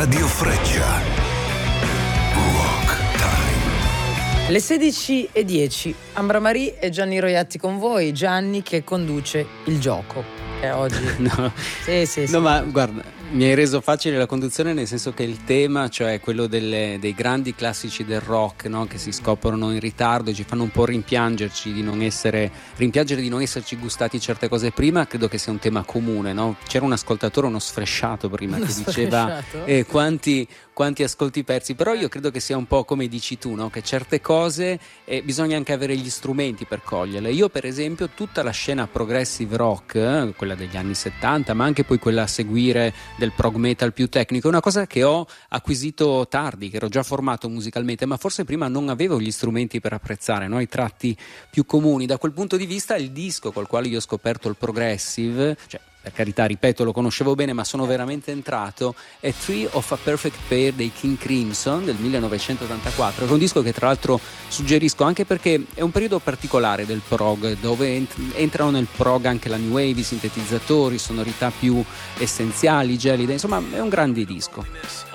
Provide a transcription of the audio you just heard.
Radio Freccia. Rock Time. Le 16:10, Ambra Marie e Gianni Roiatti con voi. Gianni che conduce il gioco, che oggi... No. Sì. No, ma guarda, mi hai reso facile la conduzione, nel senso che il tema, cioè quello dei grandi classici del rock, no? Che si scoprono in ritardo e ci fanno un po' rimpiangere di non esserci gustati certe cose prima, credo che sia un tema comune, no? C'era un ascoltatore, uno sfresciato prima, che diceva quanti ascolti persi, però io credo che sia un po' come dici tu, no? Che certe cose bisogna anche avere gli strumenti per coglierle. Io per esempio tutta la scena progressive rock, quella degli anni 70, ma anche poi quella a seguire del prog metal più tecnico, è una cosa che ho acquisito tardi, che ero già formato musicalmente, ma forse prima non avevo gli strumenti per apprezzare, no? I tratti più comuni. Da quel punto di vista il disco col quale io ho scoperto il progressive, cioè per carità, ripeto, lo conoscevo bene, ma sono veramente entrato, è Tree of a Perfect Pair dei King Crimson del 1984, che è un disco che tra l'altro suggerisco anche perché è un periodo particolare del prog, dove entrano nel prog anche la new wave, i sintetizzatori, sonorità più essenziali, gelide, insomma è un grande disco.